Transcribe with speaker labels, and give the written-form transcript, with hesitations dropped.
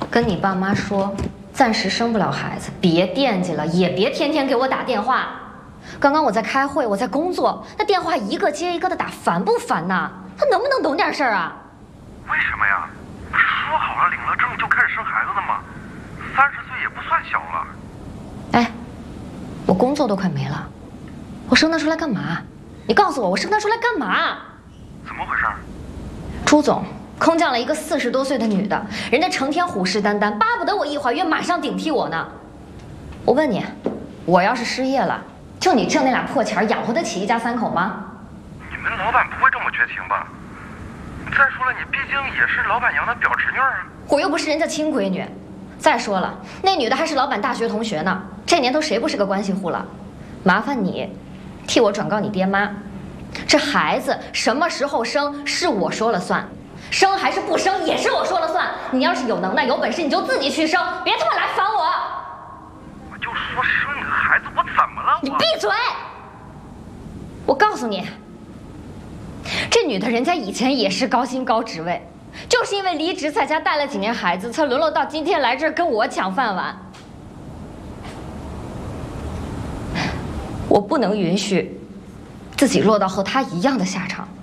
Speaker 1: 跟你爸妈说，暂时生不了孩子，别惦记了，也别天天给我打电话。刚刚我在开会，我在工作，那电话一个接一个的打，烦不烦呐？他能不能懂点事儿啊？
Speaker 2: 为什么呀？不是说好了领了证就开始生孩子的吗？30岁也不算小了。
Speaker 1: 哎，我工作都快没了，我生他出来干嘛？你告诉我，我生他出来干嘛？
Speaker 2: 怎么回事？
Speaker 1: 朱总空降了一个40多岁的女的，人家成天虎视眈眈，巴不得我一怀孕马上顶替我呢。我问你，我要是失业了，就你挣那俩破钱，养活得起一家3口吗？
Speaker 2: 你们老板不会这么绝情吧？再说了，你毕竟也是老板娘的表侄女啊。
Speaker 1: 我又不是人家亲闺女。再说了，那女的还是老板大学同学呢，这年头谁不是个关系户了？麻烦你替我转告你爹妈，这孩子什么时候生是我说了算，生还是不生也是我说了算。你要是有能耐有本事，你就自己去生，别他妈来烦我。
Speaker 2: 我就说生你个孩子，我怎么了？
Speaker 1: 你闭嘴！我告诉你，这女的人家以前也是高薪高职位，就是因为离职在家带了几年孩子，才沦落到今天来这儿跟我抢饭碗。我不能允许自己落到和她一样的下场。